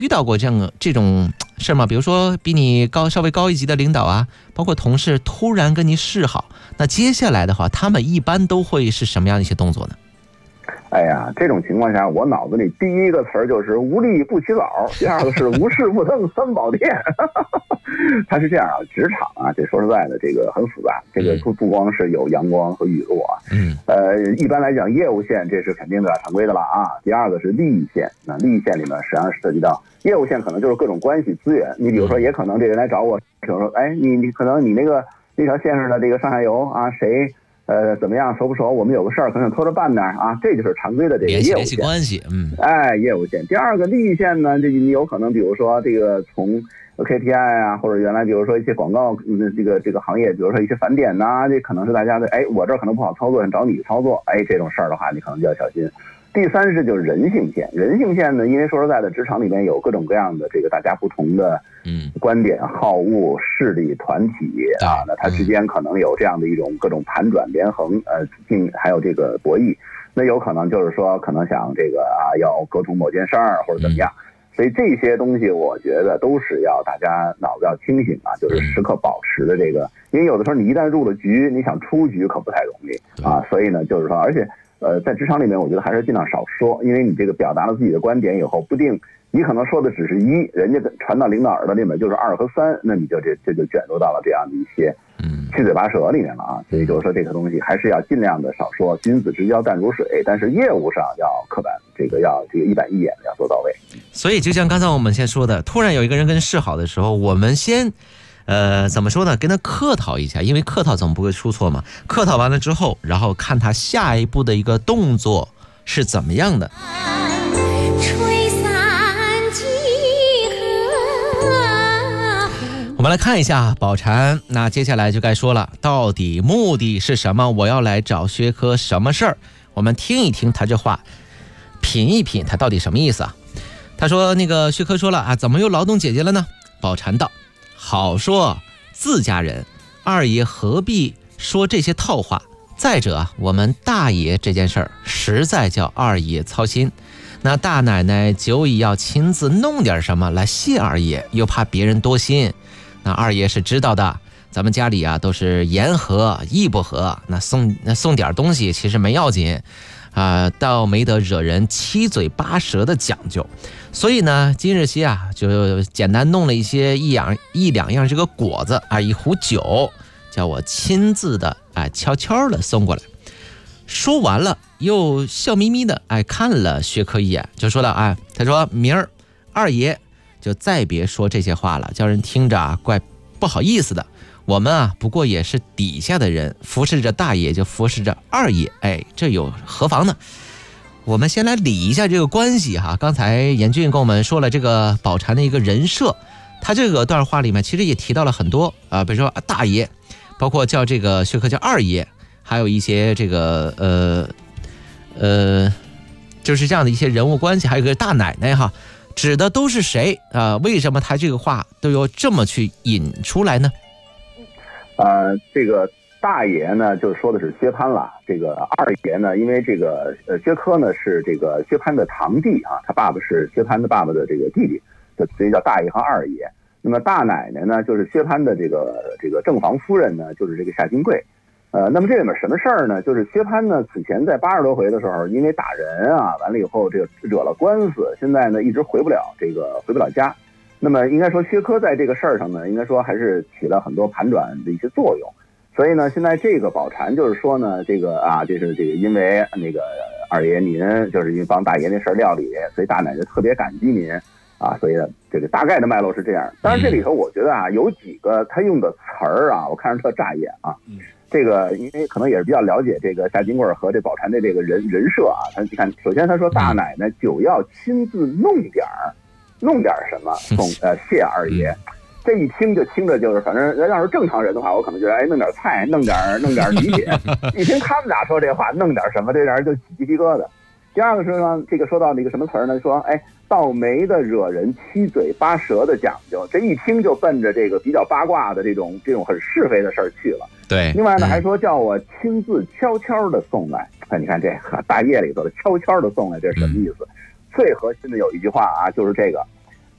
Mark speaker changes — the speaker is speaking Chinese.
Speaker 1: 遇到过这种事吗？比如说比你稍微高一级的领导啊，包括同事突然跟你示好，那接下来的话，他们一般都会是什么样的一些动作呢？
Speaker 2: 哎呀，这种情况下，我脑子里第一个词儿就是无利不起早，第二个是无事不登三宝殿。它是这样啊，职场啊，这说实在的，这个很复杂，这个不光是有阳光和雨露啊，一般来讲，业务线这是肯定的常规的了啊。第二个是利益线，那利益线里面实际上涉及到业务线，可能就是各种关系资源。你比如说，也可能这人来找我，比如说，哎，你可能你那条线上的这个上下游啊，谁？怎么样熟不熟？我们有个事儿可能拖着办点啊，这就是常规的这个业务线
Speaker 1: 关系。
Speaker 2: 业务线。第二个利益线呢，这你有可能比如说这个从 KPI 啊，或者原来比如说一些广告这个行业，比如说一些返点呐，这可能是大家的我这儿可能不好操作，找你操作，这种事儿的话，你可能就要小心。第三是就是人性线，人性线呢，因为说实在的，职场里面有各种各样的这个大家不同的观点、好恶、势力、团体啊，那它之间可能有这样的一种各种盘转连横，还有这个博弈，那有可能就是说可能想这个要沟通某件事儿或者怎么样，所以这些东西我觉得都是要大家脑子要清醒啊，就是时刻保持的这个，因为有的时候你一旦入了局，你想出局可不太容易啊，所以呢就是说，而且在职场里面，我觉得还是尽量少说，因为你这个表达了自己的观点以后，不定你可能说的只是一，人家传到领导耳朵里面就是2和3，那你就这就卷入到了这样的一些七嘴八舌里面了啊。所以就是说这个东西还是要尽量的少说，君子之交淡如水，但是业务上要刻板，这个一板一眼的要做到位。
Speaker 1: 所以就像刚才我们先说的，突然有一个人跟示好的时候，我们先怎么说呢？跟他客套一下，因为客套总不会出错嘛。客套完了之后，然后看他下一步的一个动作是怎么样的。我们来看一下宝禅，那接下来就该说了，到底目的是什么？我要来找薛科什么事儿？我们听一听他这话，品一品他到底什么意思啊？他说那个薛科说了啊，怎么又劳动姐姐了呢？宝禅道，好说自家人，二爷何必说这些套话？再者我们大爷这件事儿实在叫二爷操心，那大奶奶久已要亲自弄点什么来谢二爷，又怕别人多心。那二爷是知道的，咱们家里啊都是言和意不和，那送点东西其实没要紧倒没得惹人七嘴八舌的讲究。所以呢，今日些就简单弄了一两样这个果子一壶酒，叫我亲自的悄悄的送过来。说完了，又笑眯眯的看了薛科一眼，就说了他说明儿二爷就再别说这些话了，叫人听着怪不好意思的。我们不过也是底下的人，服侍着大爷就服侍着二爷，这有何妨呢？我们先来理一下这个关系刚才严俊跟我们说了这个宝禅的一个人设，他这个段话里面其实也提到了很多比如说大爷，包括叫这个薛科叫二爷，还有一些这个就是这样的一些人物关系，还有个大奶奶指的都是谁为什么他这个话都要这么去引出来呢？
Speaker 2: 这个大爷呢，就说的是薛蟠了。这个二爷呢，因为这个薛科呢是这个薛蟠的堂弟他爸爸是薛蟠的爸爸的这个弟弟，所以叫大爷和二爷。那么大奶奶呢，就是薛蟠的这个正房夫人呢，就是这个夏金桂。那么这里面什么事儿呢？就是薛蟠呢，此前在80多回的时候，因为打人完了以后这个惹了官司，现在呢一直回不了家。那么应该说薛科在这个事儿上呢，应该说还是起了很多盘转的一些作用。所以呢，现在这个宝禅就是说呢，这是这个因为那个二爷您就是因为帮大爷那事儿料理，所以大奶奶特别感激您所以这个大概的脉络是这样。当然这里头我觉得有几个他用的词儿我看着特扎眼这个因为可能也是比较了解这个夏金贵和这宝禅的这个人设他你看，首先他说大奶奶酒要亲自弄点什么送谢二爷。这一听就听着就是，反正要是正常人的话，我可能觉得弄点菜，弄点理解。一听他们俩说这话，弄点什么，这人就起鸡皮疙瘩。第二个是呢，这个说到那个什么词儿呢？说倒霉的惹人七嘴八舌的讲究，这一听就奔着这个比较八卦的这种很是非的事儿去了。
Speaker 1: 对。
Speaker 2: 另外呢，还说叫我亲自悄悄的送来。你看这大夜里头的悄悄的送来，这是什么意思？最核心的有一句话就是这个。